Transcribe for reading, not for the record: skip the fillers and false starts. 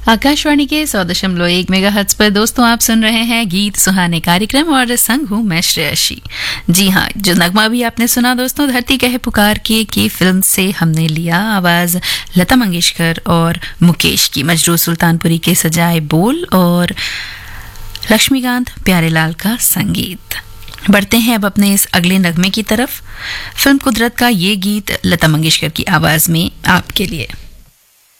आकाशवाणी के 100.1 मेगाहर्ट्ज पर दोस्तों आप सुन रहे हैं गीत सुहाने कार्यक्रम और संग हूं मैं श्रेयसी। जी हाँ, जो नगमा भी आपने सुना दोस्तों धरती कहे पुकार के फिल्म से हमने लिया आवाज लता मंगेशकर और मुकेश की। मजरूर सुल्तानपुरी के सजाए बोल और लक्ष्मीकांत प्यारेलाल का संगीत। बढ़ते हैं अब अपने इस अगले नगमे की तरफ। फिल्म कुदरत का ये गीत लता मंगेशकर की आवाज में आपके लिए।